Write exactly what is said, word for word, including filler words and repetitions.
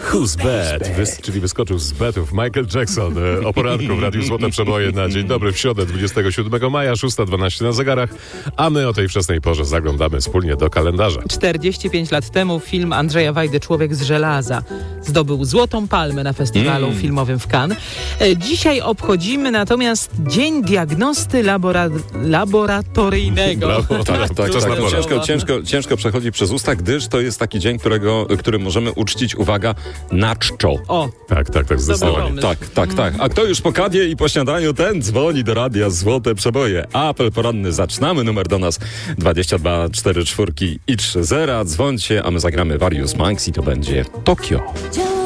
Who's Bad? Wys, czyli wyskoczył z betów Michael Jackson e, o poranku w Radiu Złote Przeboje na dzień dobry w środę dwudziestego siódmego maja, szósta dwanaście na zegarach, a my o tej wczesnej porze zaglądamy wspólnie do kalendarza. czterdzieści pięć lat temu film Andrzeja Wajdy Człowiek z żelaza zdobył Złotą Palmę na festiwalu mm. filmowym w Cannes. E, dzisiaj obchodzimy natomiast Dzień Diagnosty labora, Laboratoryjnego. Brawo, tak, tak, Tak, tak, ciężko, ciężko, ciężko przechodzi przez usta, gdyż to jest taki dzień, którego, który możemy uczcić, uwaga, na czczo. O, Tak, tak, tak, zdecydowanie. Tak, tak, tak. A kto już po kawie i po śniadaniu, ten dzwoni do radia Złote Przeboje. Apel poranny zaczynamy. Numer do nas dwadzieścia dwa cztery cztery i trzy zero. Dzwońcie, a my zagramy Various Monks i to będzie Tokio.